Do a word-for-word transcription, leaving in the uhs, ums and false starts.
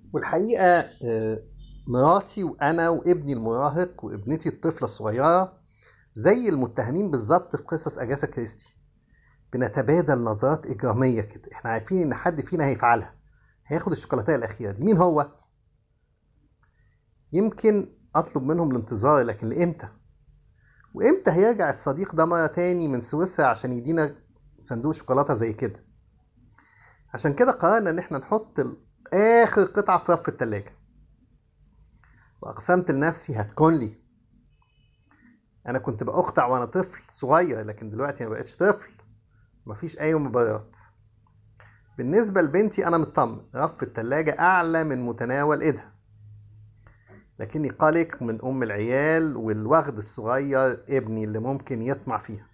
والحقيقة آه، مراتي وأنا وابني المراهق وابنتي الطفلة الصغيرة زي المتهمين بالظبط في قصص أجاسا كريستي. بنتبادل نظرات إجرامية كده، احنا عارفين إن حد فينا هيفعلها، هياخد الشوكولاتة الأخيرة دي. مين هو؟ يمكن أطلب منهم الانتظار، لكن لإمتى؟ وإمتى هيرجع الصديق ده مرة تاني من سويسرا عشان يدينا صندوق شوكولاتة زي كده؟ عشان كده قررنا إن احنا نحط ال- آخر قطعة في رف التلاجة، وأقسمت لنفسي هتكون لي. انا كنت بقطع وانا طفل صغير، لكن دلوقتي ما بقتش طفل. مفيش اي مبررات. بالنسبة لبنتي انا مطمن، رف التلاجة اعلى من متناول ايدها، لكني قلق من ام العيال والوغد الصغير ابني اللي ممكن يطمع فيها.